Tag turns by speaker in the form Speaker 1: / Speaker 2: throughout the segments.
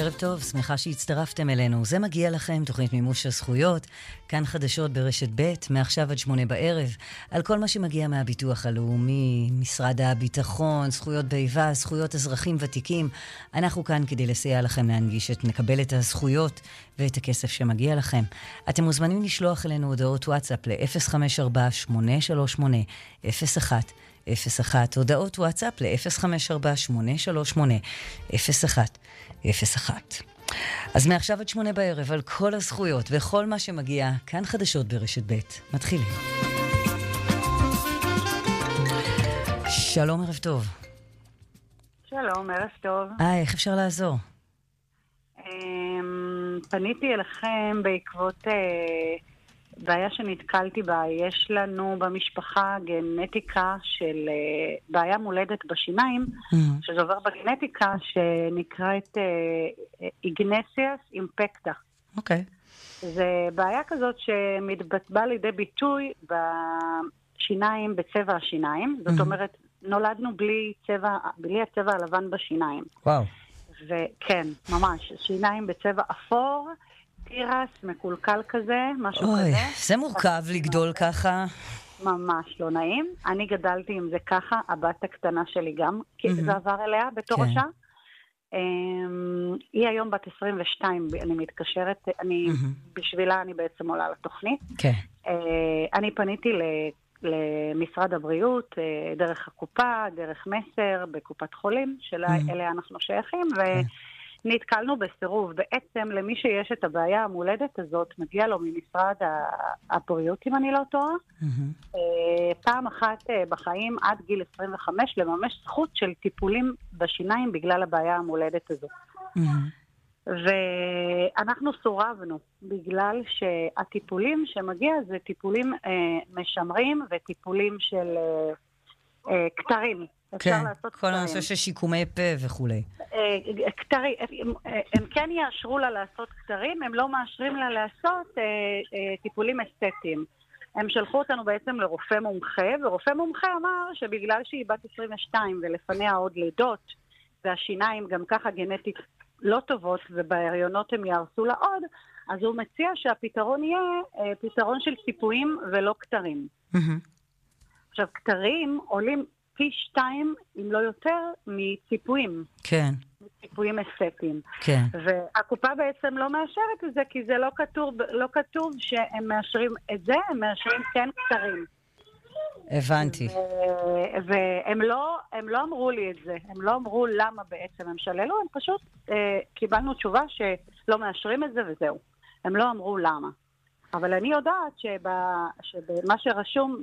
Speaker 1: ערב טוב, שמחה שהצטרפתם אלינו. זה מגיע לכם, תוכנית מימוש הזכויות, כאן חדשות ברשת ב', מעכשיו עד 8 בערב, על כל מה שמגיע מהביטוח הלאומי, משרד הביטחון, זכויות באיבה, זכויות אזרחים ותיקים. אנחנו כאן כדי לסייע לכם להנגיש לקבל את הזכויות ואת הכסף שמגיע לכם. אתם מוזמנים לשלוח אלינו הודעות וואטסאפ ל-054-838-0101, הודעות וואטסאפ ל-054-838-0101. אז מעכשיו עד 8 בערב על כל הזכויות וכל מה שמגיע, כאן חדשות ברשת ב'. מתחילים. שלום, ערב טוב.
Speaker 2: שלום, ערב טוב.
Speaker 1: איך אפשר לעזור?
Speaker 2: פניתי אליכם בעקבות בעיה שנתקלתי בה. יש לנו במשפחה גנטיקה של בעיה מולדת בשיניים, שזה עובר בגנטיקה שנקראת איגנסיאס אימפקטה.
Speaker 1: אוקיי.
Speaker 2: זה בעיה כזאת שמתבטא לידי ביטוי בשיניים, בצבע השיניים. זאת אומרת, נולדנו בלי הצבע הלבן בשיניים.
Speaker 1: וואו.
Speaker 2: וכן, ממש, שיניים בצבע אפור, טירס, מקולקל כזה, משהו
Speaker 1: אוי,
Speaker 2: כזה.
Speaker 1: זה מורכב לגדול ככה.
Speaker 2: ממש לא נעים. אני גדלתי עם זה ככה, הבת הקטנה שלי גם, כי זה עבר אליה בתור
Speaker 1: כן.
Speaker 2: רשע. היא היום בת 22, אני מתקשרת, בשבילה אני בעצם עולה לתוכנית.
Speaker 1: כן.
Speaker 2: אני פניתי למשרד הבריאות, דרך הקופה, דרך מסר, בקופת חולים, שאליה אנחנו שייכים, ונתקלנו בסירוב. בעצם למי שיש את הבעיה המולדת הזאת, מגיע לו ממשרד הבריאות, אם אני לא טועה, פעם אחת בחיים, עד גיל 25, לממש זכות של טיפולים בשיניים בגלל הבעיה המולדת הזאת. ואנחנו סורבנו, בגלל שהטיפולים שמגיע זה טיפולים משמרים וטיפולים של קטרים.
Speaker 1: כן, כל הנושא של שיקומי פה וכו'.
Speaker 2: קטרים, הם כן יאשרו לה לעשות קטרים, הם לא מאשרים לה לעשות טיפולים אסתטיים. הם שלחו אותנו בעצם לרופא מומחה, ורופא מומחה אמר שבגלל שהיא בת 22 ולפניה עוד לידות, והשיניים גם ככה גנטית לא טובות, ובהריונות הם יהרסו לה עוד, אז הוא מציע שהפתרון יהיה פתרון של ציפויים ולא קטרים. עכשיו, קטרים עולים פי 2, אם לא יותר, מציפויים.
Speaker 1: כן.
Speaker 2: מציפויים אסתטיים.
Speaker 1: כן.
Speaker 2: והקופה בעצם לא מאשרת את זה, כי זה לא כתוב שהם מאשרים את זה, הם מאשרים כן קטרים.
Speaker 1: הבנתי.
Speaker 2: והם לא אמרו לי את זה, הם לא אמרו למה בעצם הם שללו, הם פשוט קיבלנו תשובה שלא מאשרים את זה וזהו. הם לא אמרו למה. אבל אני יודעת שבמה שרשום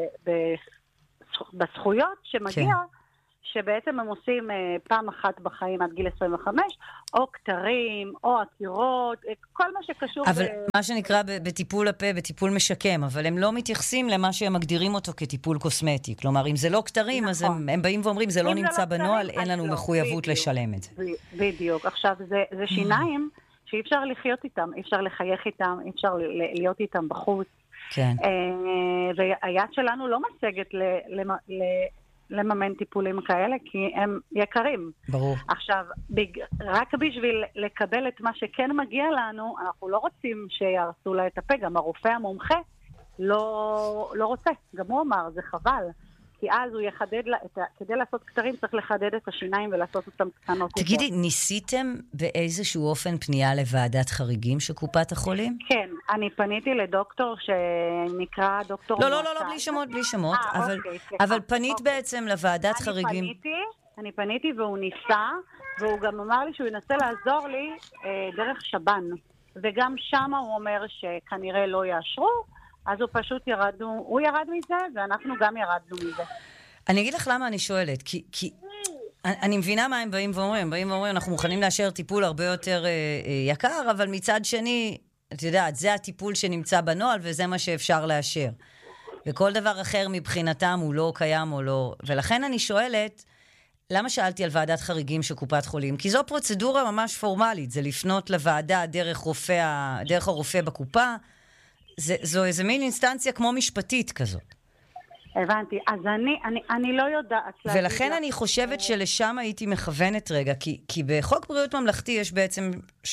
Speaker 2: בזכויות שמגיע, שבעצם הם עושים פעם אחת בחיים עד גיל 25, או קטרים, או עקירות, כל מה שקשור...
Speaker 1: אבל מה שנקרא בטיפול הפה, בטיפול משקם, אבל הם לא מתייחסים למה שהם מגדירים אותו כטיפול קוסמטי. כלומר, אם זה לא קטרים, אז הם באים ואומרים, זה לא נמצא בנוהל, אין לנו מחויבות לשלם את זה. בדיוק.
Speaker 2: עכשיו, זה שיניים שאי אפשר לחיות איתם, אי אפשר לחייך איתם, אי אפשר להיות איתם בחוץ.
Speaker 1: כן.
Speaker 2: והיד שלנו לא משגת לממן טיפולים כאלה, כי הם יקרים.
Speaker 1: ברור.
Speaker 2: עכשיו, רק בשביל לקבל את מה שכן מגיע לנו, אנחנו לא רוצים שיערסו לה את הפה, גם הרופא המומחה לא רוצה. גם הוא אמר, זה חבל. כי אז הוא יחדד, כדי לעשות קטרים צריך לחדד את השיניים ולעשות אותם קטנות.
Speaker 1: תגידי, ניסיתם באיזשהו אופן פנייה לוועדת חריגים של קופת החולים?
Speaker 2: כן, אני פניתי לדוקטור שנקרא דוקטור...
Speaker 1: לא, בלי שמות, אבל פנית בעצם לוועדת חריגים.
Speaker 2: אני פניתי והוא ניסה, והוא גם אמר לי שהוא ינסה לעזור לי דרך שב"ן, וגם שם הוא אומר שכנראה לא יאשרו, אז הוא פשוט הוא ירד מזה, ואנחנו גם ירדנו מזה.
Speaker 1: אני אגיד לך למה אני שואלת, כי אני מבינה מה הם באים ואומרים, אנחנו מוכנים לאשר טיפול הרבה יותר יקר, אבל מצד שני, את יודעת, זה הטיפול שנמצא בנוהל, וזה מה שאפשר לאשר. וכל דבר אחר מבחינתם הוא לא קיים או לא, ולכן אני שואלת, למה שאלתי על ועדת חריגים של קופת חולים? כי זו פרוצדורה ממש פורמלית, זה לפנות לוועדה דרך הרופא בקופה, זו איזה מין אינסטנציה כמו משפטית כזאת.
Speaker 2: הבנתי. אז אני לא יודעת.
Speaker 1: ולכן אני חושבת שלשם הייתי מכוונת רגע, כי בחוק בריאות ממלכתי יש בעצם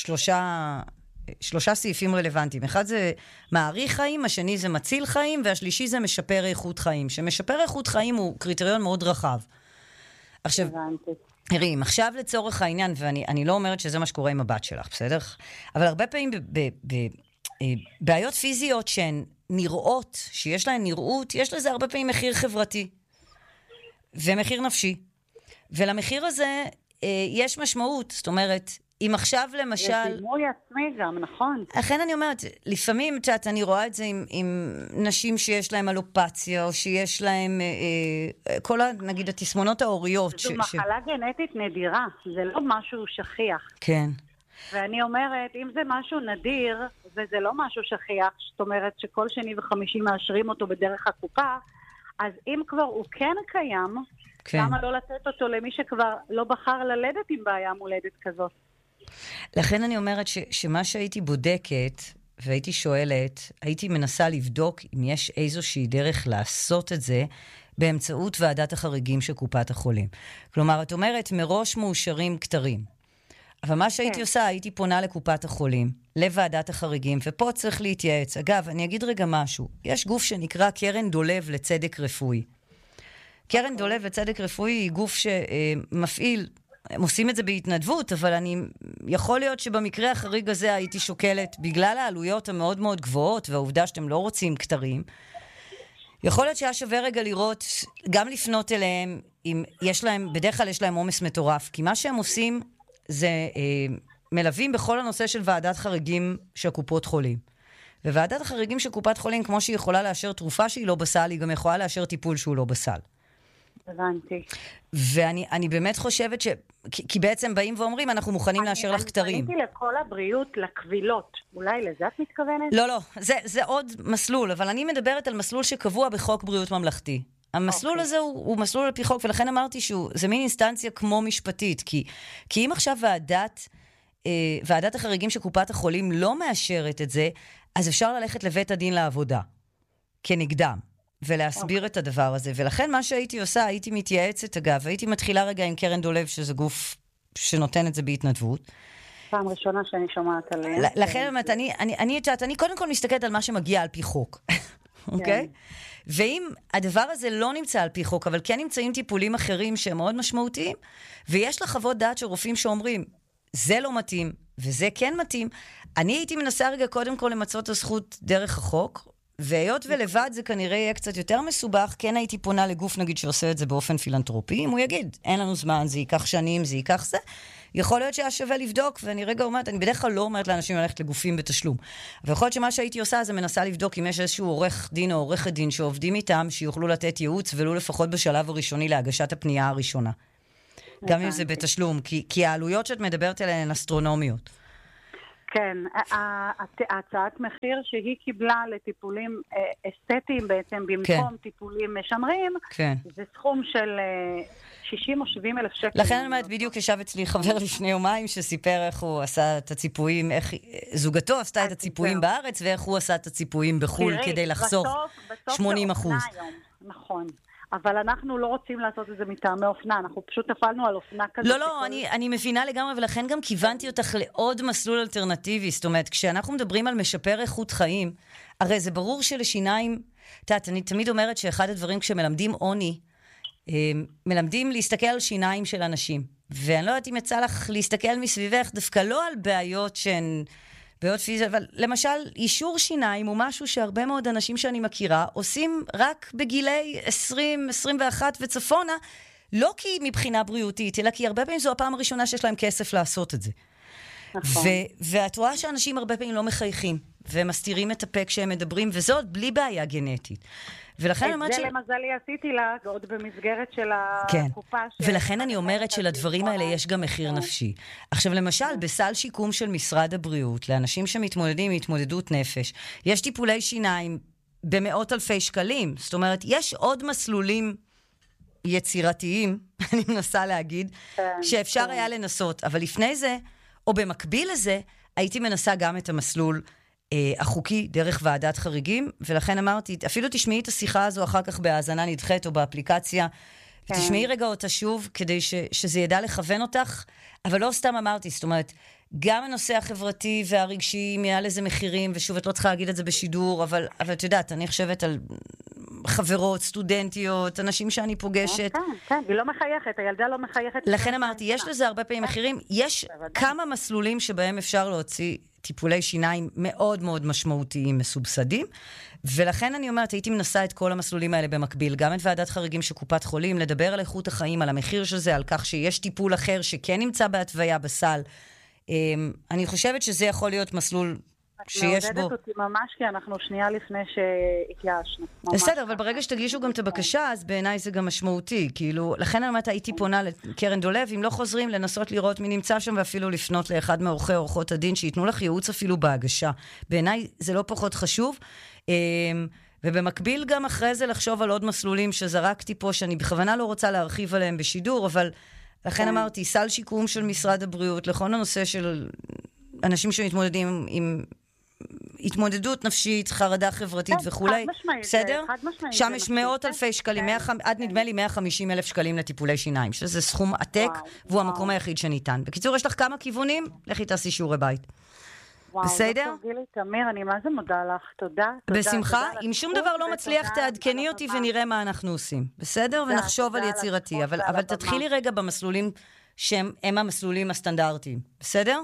Speaker 1: שלושה סעיפים רלוונטיים. אחד זה מעריך חיים, השני זה מציל חיים, והשלישי זה משפר איכות חיים. שמשפר איכות חיים הוא קריטריון מאוד רחב. עכשיו, תראי, עכשיו לצורך העניין, ואני לא אומרת שזה מה שקורה עם הבת שלך, בסדר? אבל הרבה פעמים בעיות פיזיות שהן נראות, שיש להן נראות, יש לזה הרבה פעמים מחיר חברתי ומחיר נפשי. ולמחיר הזה יש משמעות, זאת אומרת, אם עכשיו למשל...
Speaker 2: זה דימוי עצמי גם, נכון.
Speaker 1: לכן אני אומרת, לפעמים, אני רואה את זה עם נשים שיש להן אלופציה, או שיש להן כל, נגיד, התסמונות ההוריות.
Speaker 2: זו מחלה גנטית נדירה, זה לא משהו שכיח.
Speaker 1: כן.
Speaker 2: ואני אומרת, אם זה משהו נדיר, וזה לא משהו שכיח, זאת אומרת שכל שני וחמישי מאשרים אותו בדרך הקופה, אז אם כבר הוא כן קיים,
Speaker 1: כן.
Speaker 2: למה לא לתת אותו למי שכבר לא בחר ללדת עם בעיה מולדת כזאת?
Speaker 1: לכן אני אומרת שמה שהייתי בודקת, והייתי שואלת, הייתי מנסה לבדוק אם יש איזושהי דרך לעשות את זה, באמצעות ועדת החריגים של קופת החולים. כלומר, את אומרת, מראש מאושרים כתרים. אבל מה שהייתי עושה, הייתי פונה לקופת החולים, לוועדת החריגים, ופה צריך להתייעץ. אגב, אני אגיד רגע משהו. יש גוף שנקרא קרן דולב לצדק רפואי. קרן דולב לצדק רפואי היא גוף שמפעיל, הם עושים את זה בהתנדבות, אבל יכול להיות שבמקרה החריג הזה הייתי שוקלת, בגלל העלויות המאוד מאוד גבוהות, והעובדה שאתם לא רוצים כתרים, יכול להיות שהיה שווה רגע לראות, גם לפנות אליהם, אם יש להם, בדרך כלל יש להם עומס מטורף, כי מה שהם עושים, זה מלווים בכל הנושא של ועדת חריגים של קופות חולים. וועדת החריגים של קופת חולים, כמו שהיא יכולה לאשר תרופה שהיא לא בסל, היא גם יכולה לאשר טיפול שהוא לא בסל.
Speaker 2: הבנתי.
Speaker 1: ואני באמת חושבת כי בעצם באים ואומרים, אנחנו מוכנים לאשר לך כתרים.
Speaker 2: אני פניתי לכל הבריאות, לקבילות. אולי לזה את מתכוונת?
Speaker 1: לא, זה עוד מסלול, אבל אני מדברת על מסלול שקבוע בחוק בריאות ממלכתי. המסלול הזה הוא מסלול על פי חוק, ולכן אמרתי זה מין אינסטנציה כמו משפטית, כי אם עכשיו ועדת החריגים של קופת החולים לא מאשרת את זה, אז אפשר ללכת לבית הדין לעבודה, כנגדם, ולהסביר את הדבר הזה. ולכן מה שהייתי עושה, הייתי מתייעצת, אגב, הייתי מתחילה רגע עם קרן דולב, שזה גוף שנותן את זה בהתנדבות.
Speaker 2: פעם ראשונה שאני שומעת עליהם.
Speaker 1: לכן, אני קודם כל מסתכלת על מה שמגיע על פי חוק, אוקיי? ואם הדבר הזה לא נמצא על פי חוק, אבל כן נמצאים טיפולים אחרים שהם מאוד משמעותיים, ויש לה חוות דעת של רופאים שאומרים, זה לא מתאים, וזה כן מתאים, אני הייתי מנסה רגע קודם כל למצות את הזכות דרך החוק, והיות ולבד זה כנראה יהיה קצת יותר מסובך, כן הייתי פונה לגוף נגיד שעושה את זה באופן פילנטרופי, אם הוא יגיד, אין לנו זמן, זה ייקח שנים, זה ייקח זה, יכול להיות שהיה שווה לבדוק, ואני רגע אומרת, אני בדרך כלל לא אומרת לאנשים ללכת לגופים בתשלום. ויכול להיות שמה שהייתי עושה, זה מנסה לבדוק אם יש איזשהו עורך דין או עורכת דין שעובדים איתם, שיוכלו לתת ייעוץ, ולו לפחות בשלב הראשוני להגשת הפנייה הראשונה. גם אם זה בתשלום, כי העלויות שאת מדברת עליהן הן אסטרונומיות.
Speaker 2: כן, הצעת מחיר שהיא קיבלה לטיפולים אסתטיים בעצם, במקום טיפולים משמרים, זה סכום של 60 או 70 אלף שקל.
Speaker 1: לכן אני אומרת, בדיוק ישב אצלי חבר לפני יומיים שסיפר איך הוא עשה את הציפויים, איך זוגתו עשתה את הציפויים בארץ, ואיך הוא עשה את הציפויים בחול כדי לחסוך 80%.
Speaker 2: נכון. אבל אנחנו לא רוצים לעשות את זה מטעמי אופנה, אנחנו פשוט הפעלנו על אופנה כזאת.
Speaker 1: לא, אני מבינה לגמרי, ולכן גם כיוונתי אותך לעוד מסלול אלטרנטיבי, זאת אומרת, כשאנחנו מדברים על משפר איכות חיים, הרי זה ברור שלשיניים, אני תמיד אומרת שאחד הדברים כשמלמדים עוני, מלמדים להסתכל על שיניים של אנשים, ואני לא יודעת אם יצא לך להסתכל מסביבך, דווקא לא על בעיות שהן בעיות פיזיות, אבל למשל, אישור שיניים הוא משהו שהרבה מאוד אנשים שאני מכירה עושים רק בגילי 20, 21 וצפונה, לא כי מבחינה בריאותית, אלא כי הרבה פעמים זו הפעם הראשונה שיש להם כסף לעשות את זה.
Speaker 2: נכון.
Speaker 1: ואת רואה שאנשים הרבה פעמים לא מחייכים, ומסתירים את הפה כשהם מדברים, וזאת בלי בעיה גנטית. ולכן
Speaker 2: את זה למזלי עשיתי לה, עוד במסגרת של הקופה.
Speaker 1: כן, ולכן אני אומרת שלדברים האלה יש גם מחיר נפשי. עכשיו, למשל, בסל שיקום של משרד הבריאות, לאנשים שמתמודדים עם התמודדות נפש, יש טיפולי שיניים במאות אלפי שקלים. זאת אומרת, יש עוד מסלולים יצירתיים, אני מנסה להגיד, שאפשר היה לנסות. אבל לפני זה, או במקביל לזה, הייתי מנסה גם את המסלול החוקי דרך ועדת חריגים, ולכן אמרתי, אפילו תשמעי את השיחה הזו אחר כך בהאזנה נדחית או באפליקציה, תשמעי רגע אותה שוב, כדי שזה ידע לכוון אותך, אבל לא סתם אמרתי, זאת אומרת, גם הנושא החברתי והרגשי, יהיה לזה מחירים, ושוב, את לא צריכה להגיד את זה בשידור, אבל את יודעת, אני חושבת על חברות, סטודנטיות, אנשים שאני פוגשת.
Speaker 2: כן, היא לא מחייכת, הילדה לא מחייכת.
Speaker 1: לכן אמרתי, יש לזה הרבה פעמים מחירים, יש כמה מסלולים שבהם אפשר להוציא טיפולי שיניים מאוד מאוד משמעותיים, מסובסדים, ולכן אני אומרת, הייתי מנסה את כל המסלולים האלה במקביל, גם את ועדת חריגים של קופת חולים, לדבר על איכות החיים, על המחיר של זה, על כך שיש טיפול אחר שכן נמצא בהתוויה בסל. אני חושבת שזה יכול להיות מסלול שיש בו...
Speaker 2: מעודדת אותי ממש, כי אנחנו שנייה לפני שהתייאשנו.
Speaker 1: בסדר, אבל ברגע שתגישו גם את הבקשה, אז בעיניי זה גם משמעותי. כאילו, לכן אני אומרת, הייתי פונה לקרן דולב, אם לא חוזרים, לנסות לראות מי נמצא שם, ואפילו לפנות לאחד מעורכי עורכות הדין, שיתנו לך ייעוץ אפילו בהגשה. בעיניי זה לא פחות חשוב. ובמקביל גם אחרי זה לחשוב על עוד מסלולים שזרקתי פה, שאני בכוונה לא רוצה להרחיב עליהם בשידור, אבל לכן אמרתי, סל שיקום של משרד הבריאות, לכל הנושא של אנשים שמתמודדים עם התמודדות נפשית, חרדה חברתית וכולי. בסדר? שם יש מאות אלפי שקלים, עד נדמה לי 150,000 שקלים לטיפולי שיניים, שזה סכום עתק, והוא המקום היחיד שניתן. בקיצור, יש לך כמה כיוונים, לכי תעשי שיעורי בית. בסדר?
Speaker 2: גילי תמיר, אני מה זה מודה לך. תודה.
Speaker 1: בשמחה. אם שום דבר לא מצליח, תעדכני אותי ונראה מה אנחנו עושים. בסדר? ונחשוב על יצירתי. אבל תתחילי רגע במסלולים שהם המסלולים הסטנדרטיים. בסדר?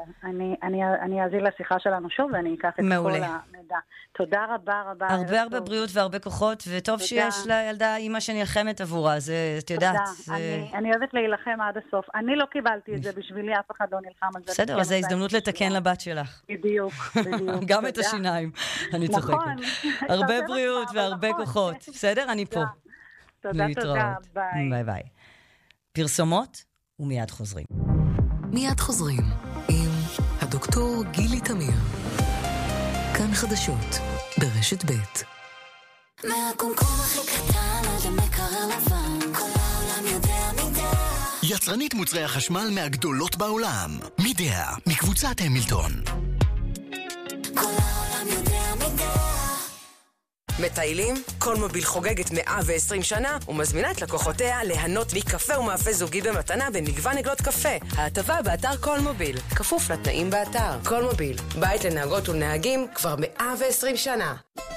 Speaker 2: אני אעזיר לשיחה שלנו שוב, ואני אקח את כל המידע. תודה רבה רבה.
Speaker 1: הרבה בריאות והרבה כוחות, וטוב שיש לילדה אימא שנלחמת עבורה, זה, את יודעת.
Speaker 2: אני אוהבת להילחם עד הסוף. אני לא קיבלתי את זה בשבילי, אף אחד לא נלחם על זה.
Speaker 1: בסדר, אז זו הזדמנות לתקן לבת שלך.
Speaker 2: בדיוק.
Speaker 1: גם את השיניים. אני צוחקת. הרבה בריאות והרבה כוחות. בסדר? אני פה.
Speaker 2: תודה,
Speaker 1: ביי ביי. פרסומות ומיד חוזרים.
Speaker 3: מיד חוזרים עם הדוקטור גילי תמיר. כאן חדשות ברשת ב'.
Speaker 4: מהקומקום הכי קטן עד המקרר לבן, כל העולם יודע מידע.
Speaker 5: יצרנית מוצרי החשמל מהגדולות בעולם. מידע, מקבוצת המילטון.
Speaker 4: כל העולם יודע מידע.
Speaker 6: מטיילים? קולמוביל חוגגת 120 שנה ומזמינה את לקוחותיה ליהנות מקפה ומאפה זוגי במתנה במגוון עגלות קפה. ההטבה באתר קולמוביל, כפוף לתנאים באתר. קולמוביל, בית לנהגות ולנהגים כבר 120 שנה.